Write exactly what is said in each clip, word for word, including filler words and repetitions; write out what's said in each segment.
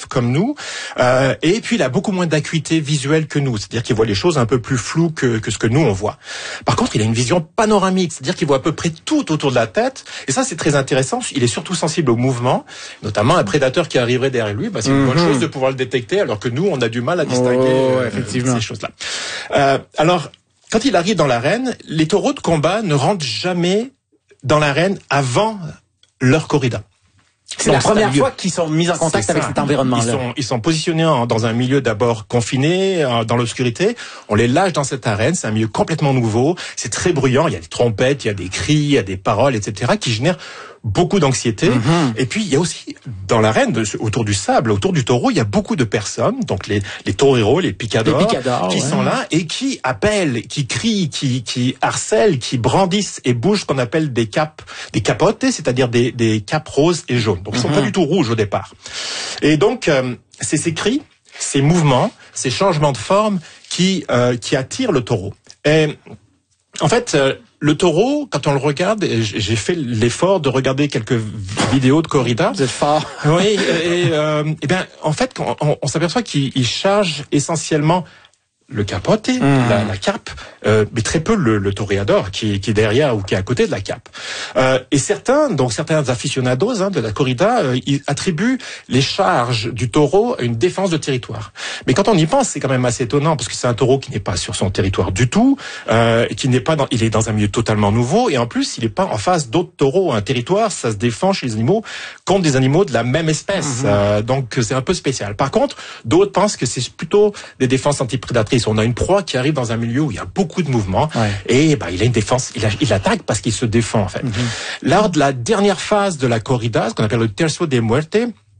comme nous, euh, et puis il a beaucoup moins d'acuité visuelle que nous, c'est-à-dire qu'il voit les choses un peu plus floues que, que ce que nous on voit. Par contre, il a une vision panoramique, c'est-à-dire qu'il voit à peu près tout autour de la tête, et ça c'est très intéressant. Il est surtout sensible au mouvement, notamment un prédateur qui arriverait derrière lui, bah, c'est une mm-hmm. bonne chose de pouvoir le détecter, alors que nous on a du mal à distinguer oh, euh, effectivement. ces choses-là. Euh, alors, quand il arrive dans l'arène, les taureaux de combat ne rentrent jamais dans l'arène avant leur corrida. C'est la première fois qu'ils sont mis en contact avec cet environnement-là. Ils sont, ils sont positionnés en, dans un milieu d'abord confiné, en, dans l'obscurité. On les lâche dans cette arène. C'est un milieu complètement nouveau. C'est très bruyant. Il y a des trompettes, il y a des cris, il y a des paroles, et cetera qui génèrent beaucoup d'anxiété. Mm-hmm. Et puis, il y a aussi, dans l'arène, autour du sable, autour du taureau, il y a beaucoup de personnes, donc les, les toreros, les picadors, les picadors qui ouais. sont là et qui appellent, qui crient, qui, qui harcèlent, qui brandissent et bougent ce qu'on appelle des capes, des capotes, c'est-à-dire des, des capes roses et jaunes. Donc, ils sont mm-hmm. pas du tout rouges au départ. Et donc, euh, c'est ces cris, ces mouvements, ces changements de forme qui, euh, qui attirent le taureau. Et, en fait, euh, le taureau, quand on le regarde, j'ai fait l'effort de regarder quelques vidéos de corrida. Vous êtes fort. Oui, et, euh, et bien, en fait, on, on s'aperçoit qu'il charge essentiellement le capote, mmh. la, la cape, euh, mais très peu le, le toréador qui, qui est derrière ou qui est à côté de la cape. Euh, et certains, donc certains aficionados hein, de la corrida, euh, ils attribuent les charges du taureau à une défense de territoire. Mais quand on y pense, c'est quand même assez étonnant parce que c'est un taureau qui n'est pas sur son territoire du tout, euh, qui n'est pas dans, il est dans un milieu totalement nouveau et en plus il n'est pas en face d'autres taureaux. Un territoire, ça se défend chez les animaux contre des animaux de la même espèce. Mmh. Euh, donc c'est un peu spécial. Par contre, d'autres pensent que c'est plutôt des défenses antiprédatrices. On a une proie qui arrive dans un milieu où il y a beaucoup de mouvements ouais. et bah, il a une défense, il, a, il attaque parce qu'il se défend en fait. Mm-hmm. Lors de la dernière phase de la corrida, ce qu'on appelle le tercio de muerte,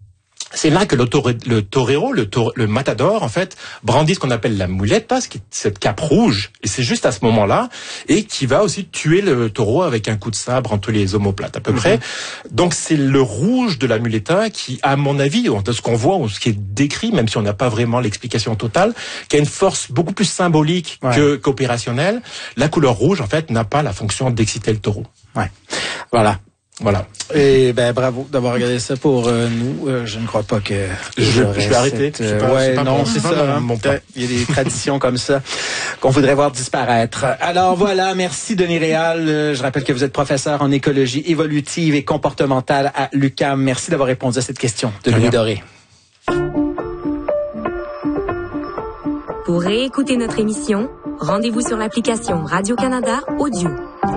c'est là que le, tore, le torero, le, tore, le matador, en fait, brandit ce qu'on appelle la muleta, ce qui est cette cape rouge, et c'est juste à ce moment-là, et qui va aussi tuer le taureau avec un coup de sabre entre les omoplates, à peu mm-hmm. près. Donc c'est le rouge de la muleta qui, à mon avis, de ce qu'on voit, ou ce qui est décrit, même si on n'a pas vraiment l'explication totale, qui a une force beaucoup plus symbolique ouais. que, qu'opérationnelle. La couleur rouge, en fait, n'a pas la fonction d'exciter le taureau. Ouais. Voilà. Voilà. Et ben bravo d'avoir regardé ça pour euh, nous. Euh, je ne crois pas que je, je vais arrêter. Cette, euh, pas, ouais, pas non, c'est ça. Hein, mon il y a des traditions comme ça qu'on voudrait voir disparaître. Alors voilà, merci Denis Réal. Je rappelle que vous êtes professeur en écologie évolutive et comportementale à l'U Q A M. Merci d'avoir répondu à cette question de Louis Doré. Pour réécouter notre émission, rendez-vous sur l'application Radio-Canada Audio.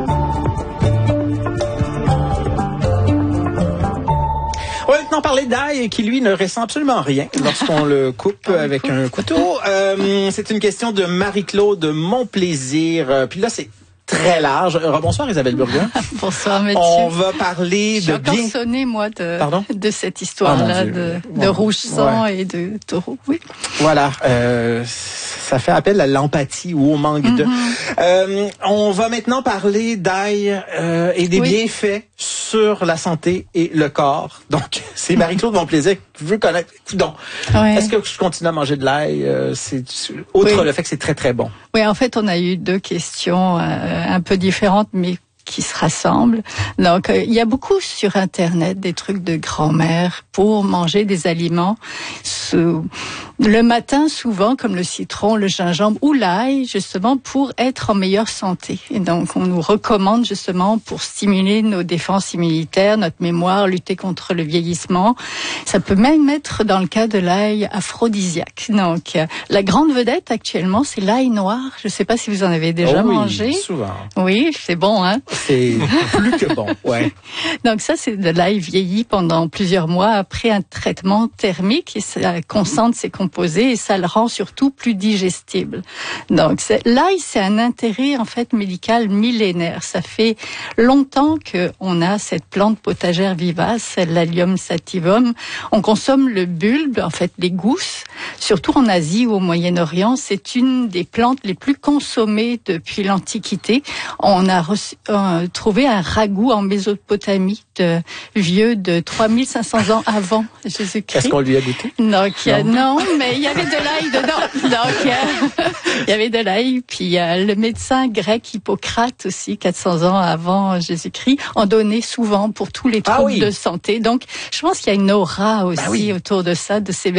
On va maintenant parler d'ail qui, lui, ne ressent absolument rien lorsqu'on le coupe avec un couteau. Euh, c'est une question de Marie-Claude Monplaisir. Euh, puis là, c'est très large. Euh, bonsoir Isabelle Burgon. Bonsoir Mathieu. On va parler Je de bien... Je suis sonné, moi, de, Pardon? de cette histoire-là, oh, de, de rouge sang ouais. et de taureau. Oui. Voilà. Euh, ça fait appel à l'empathie ou au manque mm-hmm. de... Euh, on va maintenant parler d'ail euh, et des oui. bienfaits sur la santé et le corps. Donc, c'est Marie-Claude Monplaisir qui veut connaître. Donc, ouais. Est-ce que je continue à manger de l'ail? Euh, c'est outre oui. le fait que c'est très, très bon. Oui, en fait, on a eu deux questions euh, un peu différentes, mais qui se rassemblent. Donc, euh, il y a beaucoup sur Internet des trucs de grand-mère pour manger des aliments sous... le matin, souvent, comme le citron, le gingembre ou l'ail, justement, pour être en meilleure santé. Et donc, on nous recommande, justement, pour stimuler nos défenses immunitaires, notre mémoire, lutter contre le vieillissement. Ça peut même être, dans le cas de l'ail, aphrodisiaque. Donc, euh, la grande vedette, actuellement, c'est l'ail noir. Je ne sais pas si vous en avez déjà oh oui, mangé. Souvent. Oui, c'est bon, hein? C'est plus que bon, ouais. Donc ça, c'est de l'ail vieilli pendant plusieurs mois après un traitement thermique et ça concentre ses composés et ça le rend surtout plus digestible. Donc c'est, l'ail, c'est un intérêt en fait médical millénaire. Ça fait longtemps que on a cette plante potagère vivace, l'Allium sativum. On consomme le bulbe, en fait les gousses, surtout en Asie ou au Moyen-Orient. C'est une des plantes les plus consommées depuis l'Antiquité. On a reçu, euh, trouvé un ragoût en Mésopotamie de, vieux de trois mille cinq cents ans avant Jésus-Christ. Est-ce qu'on lui a goûté? Donc, non. non, mais il y avait de l'ail dedans. Donc, euh, il y avait de l'ail. Puis euh, le médecin grec Hippocrate aussi, quatre cents ans avant Jésus-Christ, en donnait souvent pour tous les troubles ah oui. de santé. Donc, je pense qu'il y a une aura aussi bah oui. autour de ça, de ces